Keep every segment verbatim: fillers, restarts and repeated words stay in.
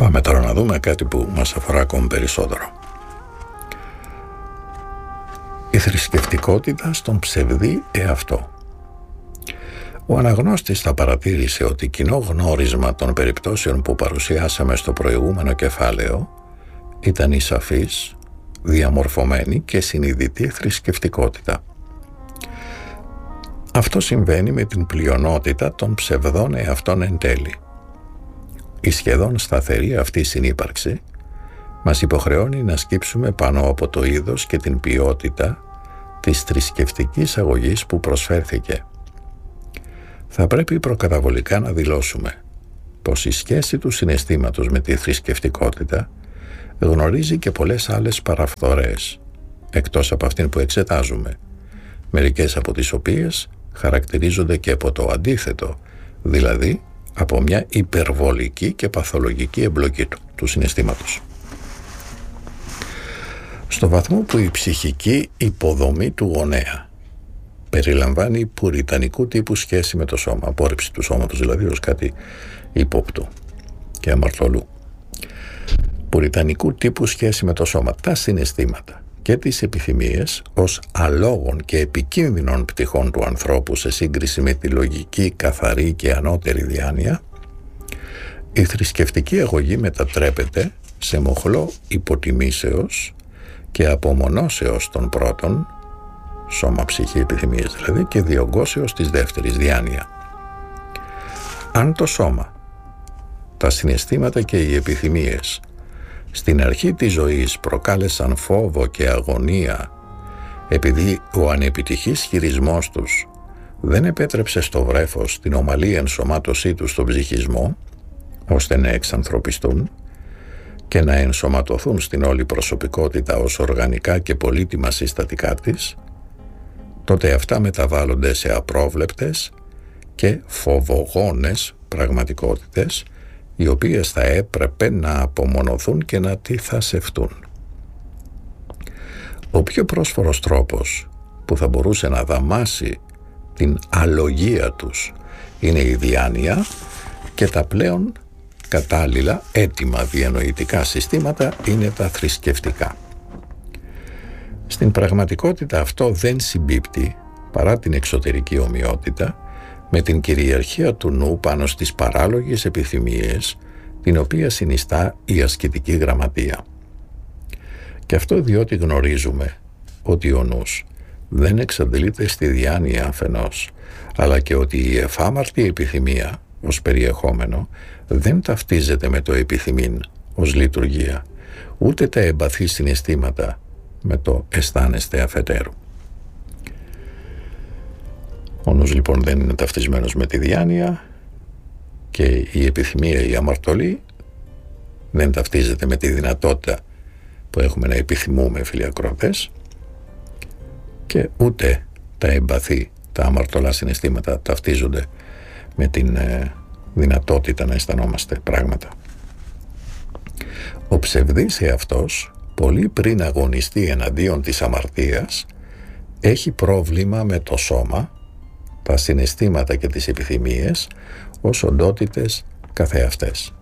Πάμε τώρα να δούμε κάτι που μας αφορά ακόμη περισσότερο. Η θρησκευτικότητα στον ψευδή εαυτό. Ο αναγνώστης θα παρατήρησε ότι κοινό γνώρισμα των περιπτώσεων που παρουσιάσαμε στο προηγούμενο κεφάλαιο ήταν η σαφής, διαμορφωμένη και συνειδητή θρησκευτικότητα. Αυτό συμβαίνει με την πλειονότητα των ψευδών εαυτών εν τέλει. Η σχεδόν σταθερή αυτή συνύπαρξη μας υποχρεώνει να σκύψουμε πάνω από το είδος και την ποιότητα της θρησκευτικής αγωγής που προσφέρθηκε. Θα πρέπει προκαταβολικά να δηλώσουμε πως η σχέση του συναισθήματος με τη θρησκευτικότητα γνωρίζει και πολλές άλλες παραφθορές, εκτός από αυτήν που εξετάζουμε, μερικές από τις οποίες χαρακτηρίζονται και από το αντίθετο, δηλαδή από μια υπερβολική και παθολογική εμπλοκή του, του συναισθήματος. Στο βαθμό που η ψυχική υποδομή του γονέα περιλαμβάνει πουριτανικού τύπου σχέση με το σώμα, απόρριψη του σώματος δηλαδή ως κάτι ύποπτου και αμαρτωλού, πουριτανικού τύπου σχέση με το σώμα, τα συναισθήματα και τις επιθυμίες ως αλόγων και επικίνδυνων πτυχών του ανθρώπου σε σύγκριση με τη λογική, καθαρή και ανώτερη διάνοια, η θρησκευτική αγωγή μετατρέπεται σε μοχλό υποτιμήσεως και απομονώσεως των πρώτων, σώμα, ψυχή, επιθυμίες δηλαδή, και διωγγώσεως της δεύτερης, διάνοια. Αν το σώμα, τα συναισθήματα και οι επιθυμίες στην αρχή της ζωής προκάλεσαν φόβο και αγωνία επειδή ο ανεπιτυχής χειρισμός τους δεν επέτρεψε στο βρέφος την ομαλή ενσωμάτωσή τους στον ψυχισμό, ώστε να εξανθρωπιστούν και να ενσωματωθούν στην όλη προσωπικότητα ως οργανικά και πολύτιμα συστατικά της, τότε αυτά μεταβάλλονται σε απρόβλεπτες και φοβογόνες πραγματικότητες, οι οποίες θα έπρεπε να απομονωθούν και να τυθασευτούν. Ο πιο πρόσφορος τρόπος που θα μπορούσε να δαμάσει την αλογία τους είναι η διάνοια και τα πλέον κατάλληλα έτοιμα διανοητικά συστήματα είναι τα θρησκευτικά. Στην πραγματικότητα αυτό δεν συμπίπτει, παρά την εξωτερική ομοιότητα, με την κυριαρχία του νου πάνω στις παράλογες επιθυμίες, την οποία συνιστά η ασκητική γραμματεία. Και αυτό διότι γνωρίζουμε ότι ο νους δεν εξαντλείται στη διάνοια αφενός, αλλά και ότι η εφάμαρτη επιθυμία ως περιεχόμενο δεν ταυτίζεται με το επιθυμήν ως λειτουργία, ούτε τα εμπαθή συναισθήματα με το αισθάνεστε αφετέρου. Ο νους λοιπόν δεν είναι ταυτισμένος με τη διάνοια και η επιθυμία, η αμαρτωλή, δεν ταυτίζεται με τη δυνατότητα που έχουμε να επιθυμούμε, φίλοι ακροατές, και ούτε τα εμπαθή, τα αμαρτωλά συναισθήματα ταυτίζονται με την ε, δυνατότητα να αισθανόμαστε πράγματα. Ο ψευδής εαυτός, πολύ πριν αγωνιστεί εναντίον της αμαρτίας, έχει πρόβλημα με το σώμα, τα συναισθήματα και τις επιθυμίες ως οντότητες καθεαυτές.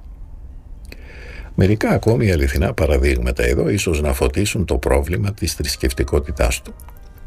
Μερικά ακόμη αληθινά παραδείγματα εδώ ίσως να φωτίσουν το πρόβλημα της θρησκευτικότητάς του.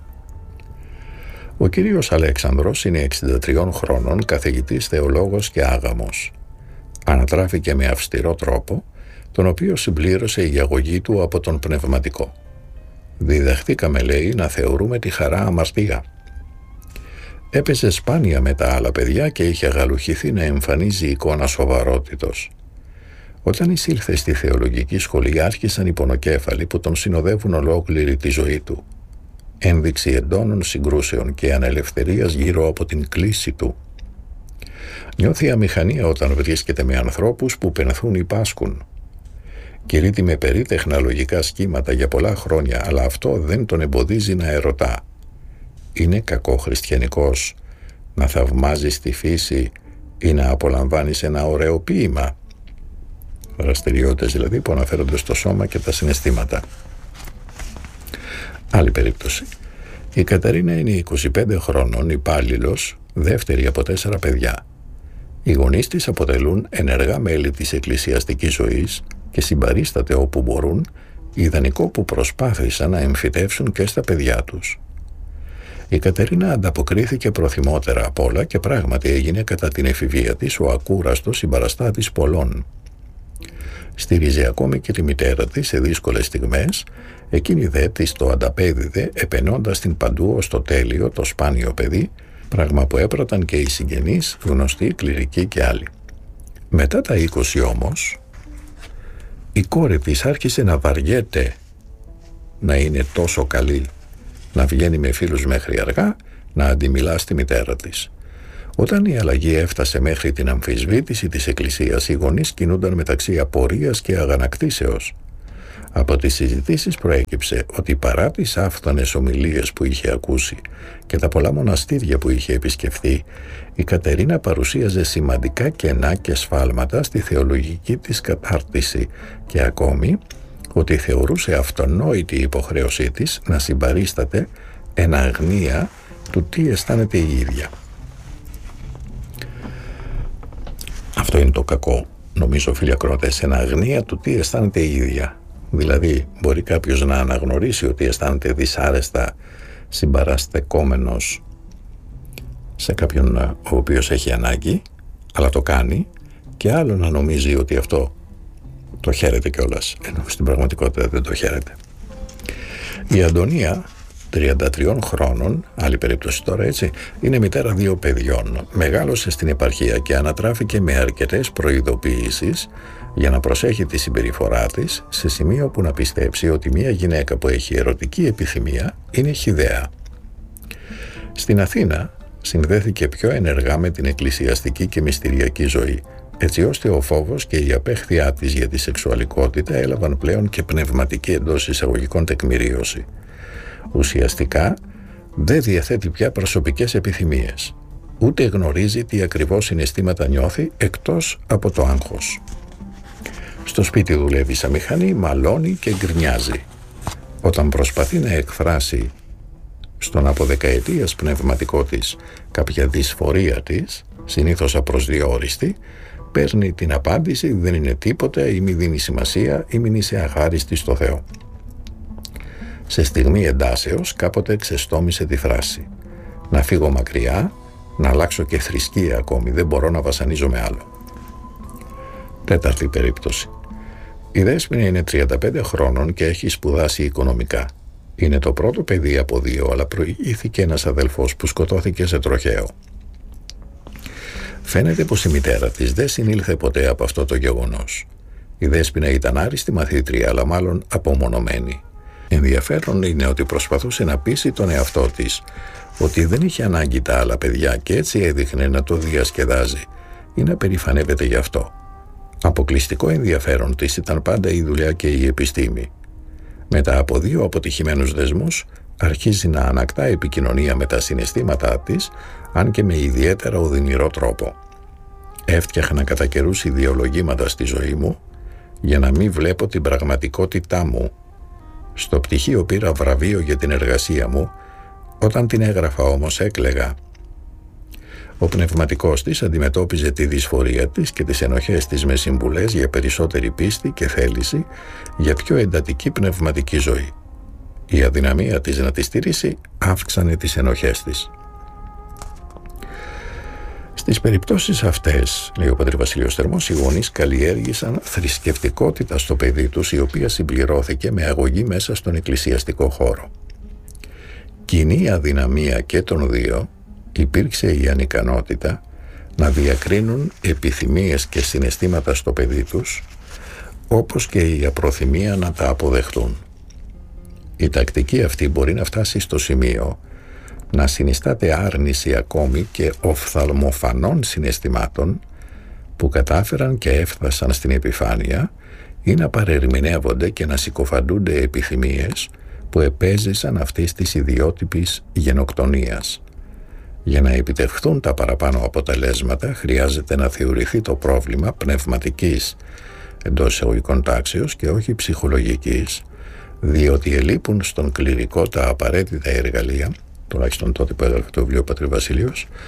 Ο κύριος Αλέξανδρος είναι εξήντα τριών χρόνων, καθηγητής, θεολόγος και άγαμος. Ανατράφηκε με αυστηρό τρόπο, τον οποίο συμπλήρωσε η αγωγή του από τον πνευματικό. Διδαχθήκαμε, λέει, να θεωρούμε τη χαρά αμαρτία. Έπαιζε σπάνια με τα άλλα παιδιά και είχε αγαλουχηθεί να εμφανίζει εικόνα σοβαρότητος. Όταν εισήλθε στη θεολογική σχολή άρχισαν οι πονοκέφαλοι που τον συνοδεύουν ολόκληρη τη ζωή του. Ένδειξη εντόνων συγκρούσεων και ανελευθερίας γύρω από την κλίση του. Νιώθει αμηχανία όταν βρίσκεται με ανθρώπους που πενθούν ή πάσχουν. Κηρύττει με περίτεχνα λογικά σχήματα για πολλά χρόνια, αλλά αυτό δεν τον εμποδίζει να ερωτά. Είναι κακό χριστιανικός να θαυμάζεις τη φύση ή να απολαμβάνεις ένα ωραίο ποίημα? Δραστηριότητες δηλαδή που αναφέρονται στο σώμα και τα συναισθήματα. Άλλη περίπτωση. Η Καταρίνα είναι είκοσι πέντε χρόνων, υπάλληλος, δεύτερη από τέσσερα παιδιά. Οι γονείς της αποτελούν ενεργά μέλη της εκκλησιαστικής ζωής και συμπαρίσταται όπου μπορούν, ιδανικό που προσπάθησαν να εμφυτεύσουν και στα παιδιά τους. Η Κατερίνα ανταποκρίθηκε προθυμότερα απ' όλα και πράγματι έγινε κατά την εφηβεία της ο ακούραστος συμπαραστάτης πολλών. Στήριζε ακόμη και τη μητέρα της σε δύσκολες στιγμές, εκείνη δε της το ανταπέδιδε επενώντας την παντού ως το τέλειο, το σπάνιο παιδί, πράγμα που έπραταν και οι συγγενείς, γνωστοί, κληρικοί και άλλοι. Μετά τα είκοσι όμως, η κόρη της άρχισε να βαριέται να είναι τόσο καλή, να βγαίνει με φίλους μέχρι αργά, να αντιμιλά στη μητέρα της. Όταν η αλλαγή έφτασε μέχρι την αμφισβήτηση της Εκκλησίας, οι γονείς κινούνταν μεταξύ απορίας και αγανακτήσεως. Από τις συζητήσεις προέκυψε ότι παρά τις άφθονες ομιλίες που είχε ακούσει και τα πολλά μοναστήρια που είχε επισκεφθεί, η Κατερίνα παρουσίαζε σημαντικά κενά και σφάλματα στη θεολογική της κατάρτιση και ακόμη ότι θεωρούσε αυτονόητη η υποχρέωσή της να συμπαρίσταται εν αγνία του τι αισθάνεται η ίδια. Αυτό είναι το κακό, νομίζω, φίλοι ακροατές, εν αγνία του τι αισθάνεται η ίδια. Δηλαδή, μπορεί κάποιος να αναγνωρίσει ότι αισθάνεται δυσάρεστα συμπαραστεκόμενος σε κάποιον ο οποίος έχει ανάγκη, αλλά το κάνει, και άλλο να νομίζει ότι αυτό το χαίρεται κιόλας, ενώ στην πραγματικότητα δεν το χαίρεται. Η Αντωνία, τριάντα τριών χρόνων, άλλη περίπτωση τώρα έτσι, είναι μητέρα δύο παιδιών. Μεγάλωσε στην επαρχία και ανατράφηκε με αρκετές προειδοποιήσεις για να προσέχει τη συμπεριφορά της, σε σημείο που να πιστέψει ότι μια γυναίκα που έχει ερωτική επιθυμία είναι χυδαία. Στην Αθήνα συνδέθηκε πιο ενεργά με την εκκλησιαστική και μυστηριακή ζωή, έτσι ώστε ο φόβος και η απέχθειά της για τη σεξουαλικότητα έλαβαν πλέον και πνευματική εντός εισαγωγικών τεκμηρίωση. Ουσιαστικά δεν διαθέτει πια προσωπικές επιθυμίες, ούτε γνωρίζει τι ακριβώς συναισθήματα νιώθει εκτός από το άγχος. Στο σπίτι δουλεύει σαν μηχανή, μαλώνει και γκρινιάζει. Όταν προσπαθεί να εκφράσει στον από δεκαετίας πνευματικό της κάποια δυσφορία της, συνήθως απροσδιόριστη, παίρνει την απάντηση «δεν είναι τίποτα» ή «μη δίνει σημασία» ή «μην είσαι αχάριστη στο Θεό». Σε στιγμή εντάσεως κάποτε ξεστόμησε τη φράση «να φύγω μακριά, να αλλάξω και θρησκεία ακόμη, δεν μπορώ να βασανίζομαι άλλο». Τέταρτη περίπτωση. Η Δέσποινα είναι τριάντα πέντε χρόνων και έχει σπουδάσει οικονομικά. Είναι το πρώτο παιδί από δύο, αλλά προηγήθηκε ένας αδελφός που σκοτώθηκε σε τροχαίο. Φαίνεται πως η μητέρα της δεν συνήλθε ποτέ από αυτό το γεγονός. Η Δέσποινα ήταν άριστη μαθήτρια, αλλά μάλλον απομονωμένη. Ενδιαφέρον είναι ότι προσπαθούσε να πείσει τον εαυτό της ότι δεν είχε ανάγκη τα άλλα παιδιά και έτσι έδειχνε να το διασκεδάζει ή να περηφανεύεται γι' αυτό. Αποκλειστικό ενδιαφέρον της ήταν πάντα η δουλειά και η επιστήμη. Μετά από δύο αποτυχημένους δεσμούς, αρχίζει να ανακτά επικοινωνία με τα συναισθήματά της, αν και με ιδιαίτερα οδυνηρό τρόπο. Έφτιαχνα κατά καιρούς ιδεολογήματα στη ζωή μου για να μην βλέπω την πραγματικότητά μου. Στο πτυχίο πήρα βραβείο για την εργασία μου, όταν την έγραφα όμως έκλαιγα. Ο πνευματικός της αντιμετώπιζε τη δυσφορία της και τις ενοχές της με συμβουλές για περισσότερη πίστη και θέληση για πιο εντατική πνευματική ζωή. Η αδυναμία της να τη στηρίσει αύξανε τις ενοχές της. Στις περιπτώσεις αυτές, λέει ο πατήρ Βασίλειος Θερμός, οι γονείς καλλιέργησαν θρησκευτικότητα στο παιδί τους, η οποία συμπληρώθηκε με αγωγή μέσα στον εκκλησιαστικό χώρο. Κοινή αδυναμία και των δύο υπήρξε η ανικανότητα να διακρίνουν επιθυμίες και συναισθήματα στο παιδί τους, όπως και η απροθυμία να τα αποδεχτούν. Η τακτική αυτή μπορεί να φτάσει στο σημείο να συνιστάται άρνηση ακόμη και οφθαλμοφανών συναισθημάτων που κατάφεραν και έφτασαν στην επιφάνεια, ή να παρερμηνεύονται και να συκοφαντούνται επιθυμίες που επέζησαν αυτής της ιδιότυπης γενοκτονίας. Για να επιτευχθούν τα παραπάνω αποτελέσματα χρειάζεται να θεωρηθεί το πρόβλημα πνευματικής εντός εισαγωγικών τάξεως και όχι ψυχολογικής, διότι ελείπουν στον κληρικό τα απαραίτητα εργαλεία, τουλάχιστον τότε που έγραφε το βιβλίο πατήρ Βασίλειος,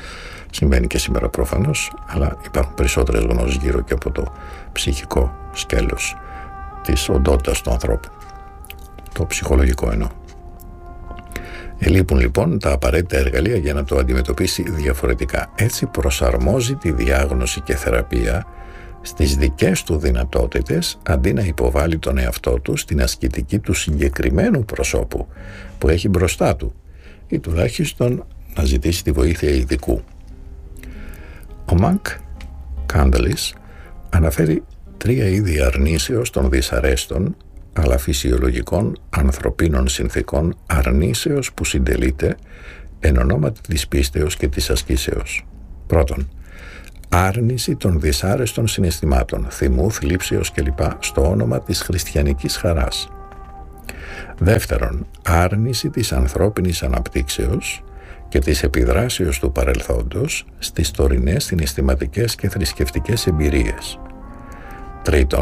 Συμβαίνει και σήμερα προφανώς, αλλά υπάρχουν περισσότερες γνώσεις γύρω και από το ψυχικό σκέλος της οντότητας του ανθρώπου. Το ψυχολογικό εννοώ. Ελείπουν λοιπόν τα απαραίτητα εργαλεία για να το αντιμετωπίσει διαφορετικά. Έτσι προσαρμόζει τη διάγνωση και θεραπεία στις δικές του δυνατότητες, αντί να υποβάλει τον εαυτό του στην ασκητική του συγκεκριμένου προσώπου που έχει μπροστά του, ή τουλάχιστον να ζητήσει τη βοήθεια ειδικού. Ο Μανκ Κάντελης αναφέρει τρία είδη αρνήσεως των δυσαρέστων αλλά φυσιολογικών ανθρωπίνων συνθήκων αρνήσεως που συντελείται εν ονόματι της πίστεως και της ασκήσεως. Πρώτον, άρνηση των δυσάρεστων συναισθημάτων, θυμού, θλίψεως κλπ. Στο όνομα της χριστιανικής χαράς. Δεύτερον, άρνηση της ανθρώπινης αναπτύξεως και της επιδράσεως του παρελθόντος στις τωρινές συναισθηματικές και θρησκευτικές εμπειρίες. Τρίτον,